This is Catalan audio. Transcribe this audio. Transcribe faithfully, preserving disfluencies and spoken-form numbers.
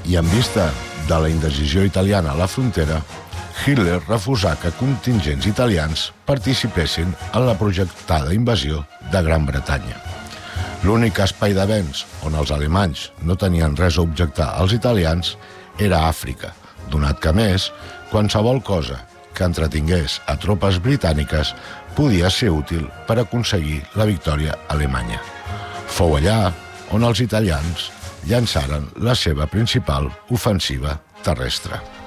I en vista de la indecisió italiana a la frontera, Hitler refusà que contingents italians participessin en la projectada invasió de Gran Bretanya. L'únic espai d'avenç on els alemanys no tenien res a objectar als italians era Àfrica, donat que, més, qualsevol cosa que entretingués a tropes britàniques podia ser útil per aconseguir la victòria alemanya. Fou allà on els italians llançaren la seva principal ofensiva terrestre.